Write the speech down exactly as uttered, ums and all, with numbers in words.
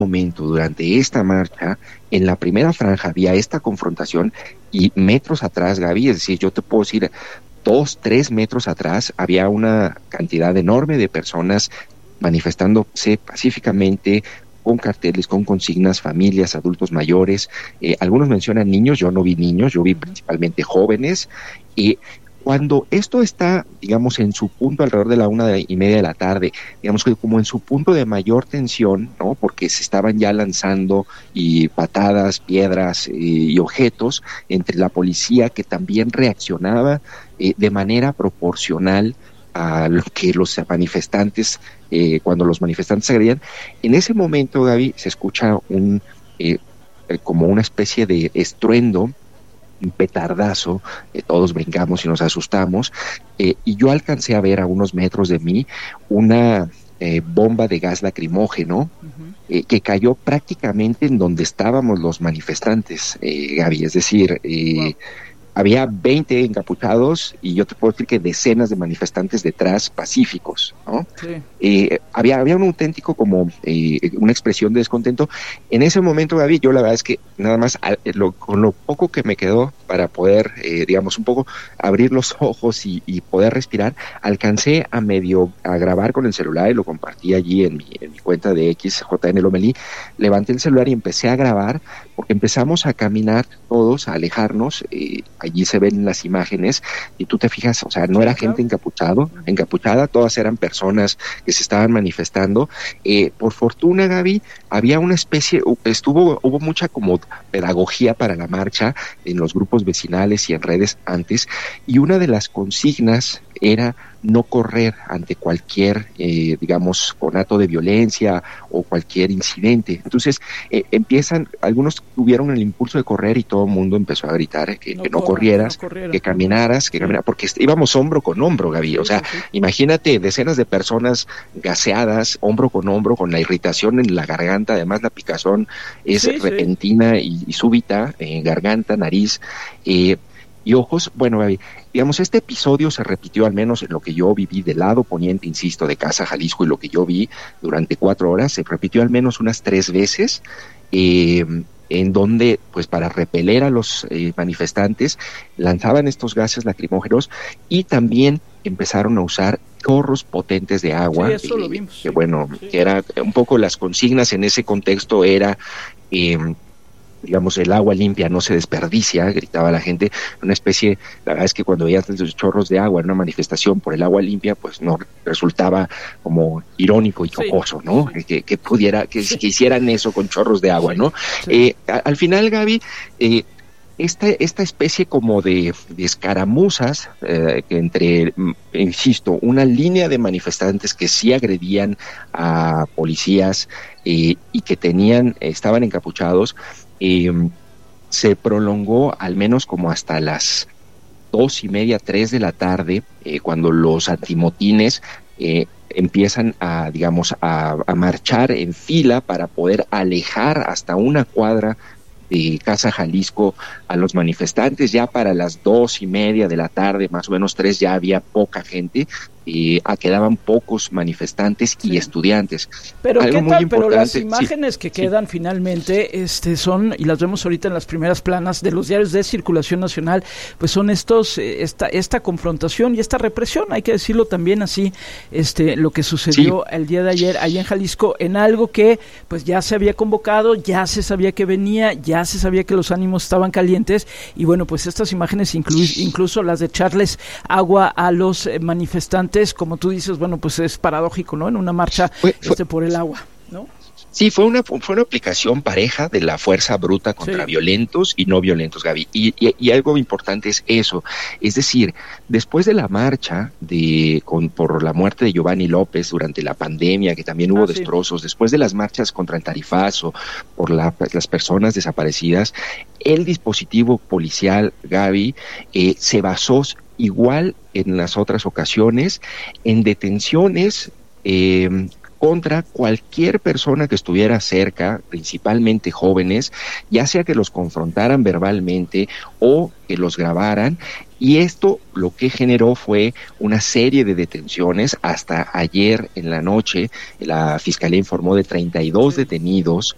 momento durante esta marcha, en la primera franja había esta confrontación y metros atrás, Gaby, es decir, yo te puedo decir, dos, tres metros atrás había una cantidad enorme de personas manifestándose pacíficamente, con carteles, con consignas, familias, adultos mayores. Eh, algunos mencionan niños, yo no vi niños, yo vi principalmente jóvenes. Y cuando esto está, digamos, en su punto alrededor de la una y media de la tarde, digamos que como en su punto de mayor tensión, ¿no? Porque se estaban ya lanzando y patadas, piedras eh, y objetos entre la policía, que también reaccionaba eh, de manera proporcional a lo que los manifestantes, eh, cuando los manifestantes agredían. En ese momento, Gaby, se escucha un eh, eh, como una especie de estruendo, un petardazo, eh, todos brincamos y nos asustamos, eh, y yo alcancé a ver a unos metros de mí una eh, bomba de gas lacrimógeno uh-huh. eh, que cayó prácticamente en donde estábamos los manifestantes, eh, Gaby, es decir, eh, wow. Había veinte encapuchados y yo te puedo decir que decenas de manifestantes detrás, pacíficos, ¿no? Sí. Eh, había, había un auténtico como eh, una expresión de descontento. En ese momento, Gaby, yo la verdad es que nada más a, lo, con lo poco que me quedó para poder, eh, digamos, un poco abrir los ojos y, y poder respirar, alcancé a medio a grabar con el celular y lo compartí allí en mi, en mi cuenta de X, J N Lomelí. Levanté el celular y empecé a grabar porque empezamos a caminar todos, a alejarnos. eh, Allí se ven las imágenes y tú te fijas, o sea, no era gente encapuchado, encapuchada, todas eran personas que se estaban manifestando. Eh, por fortuna, Gaby, había una especie, estuvo, hubo mucha como pedagogía para la marcha en los grupos vecinales y en redes antes, y una de las consignas era no correr ante cualquier, eh, digamos, conato de violencia o cualquier incidente. Entonces, eh, empiezan, algunos tuvieron el impulso de correr y todo el mundo empezó a gritar eh, que no, que no corrieras, no que caminaras, que caminaras, porque íbamos hombro con hombro, Gaby. O sea, sí, sí. Imagínate decenas de personas gaseadas, hombro con hombro, con la irritación en la garganta, además la picazón es sí, repentina sí. Y, y súbita, en garganta, nariz, eh, y ojos. Bueno, Gaby, digamos, este episodio se repitió al menos en lo que yo viví del lado poniente, insisto, de Casa Jalisco, y lo que yo vi durante cuatro horas, se repitió al menos unas tres veces, eh, en donde, pues para repeler a los eh, manifestantes, lanzaban estos gases lacrimógenos y también empezaron a usar chorros potentes de agua. Sí, eso eh, lo vimos. Que sí. bueno, sí. que era un poco las consignas en ese contexto era... Eh, digamos, el agua limpia no se desperdicia, gritaba la gente, una especie, la verdad es que cuando veías los chorros de agua en una manifestación por el agua limpia, pues no resultaba como irónico y jocoso, sí, ¿no? Sí. Que, que pudiera, que, sí. que hicieran eso con chorros de agua, sí, ¿no? Sí. Eh, a, al final, Gaby, eh, Esta, esta especie como de, de escaramuzas eh, que entre, insisto, una línea de manifestantes que sí agredían a policías eh, y que tenían, estaban encapuchados, eh, se prolongó al menos como hasta las dos y media, tres de la tarde, eh, cuando los antimotines eh, empiezan a, digamos, a, a marchar en fila para poder alejar hasta una cuadra de Casa Jalisco a los manifestantes. Ya para las dos y media de la tarde, más o menos tres, ya había poca gente, eh, quedaban pocos manifestantes y sí. estudiantes. Pero Algo ¿qué tal? Pero las imágenes sí. que quedan sí. finalmente este, son, y las vemos ahorita en las primeras planas de los diarios de circulación nacional, pues son estos, esta, esta confrontación y esta represión, hay que decirlo también así, este, lo que sucedió sí. el día de ayer allá en Jalisco, en algo que pues ya se había convocado, ya se sabía que venía, ya se sabía que los ánimos estaban calientes, y bueno, pues estas imágenes, inclu- incluso las de echarles agua a los eh, manifestantes, como tú dices, bueno, pues es paradójico, ¿no? En una marcha fue, fue, este, por el agua, ¿no? Sí, fue una fue una aplicación pareja de la fuerza bruta contra sí. violentos y no violentos, Gaby. Y, y, y algo importante es eso, es decir, después de la marcha de con por la muerte de Giovanni López durante la pandemia, que también hubo ah, destrozos, sí. después de las marchas contra el tarifazo, por la, las personas desaparecidas, el dispositivo policial, Gaby, eh, se basó igual en las otras ocasiones en detenciones eh, contra cualquier persona que estuviera cerca, principalmente jóvenes, ya sea que los confrontaran verbalmente o que los grabaran, y esto lo que generó fue una serie de detenciones. Hasta ayer en la noche la Fiscalía informó de treinta y dos detenidos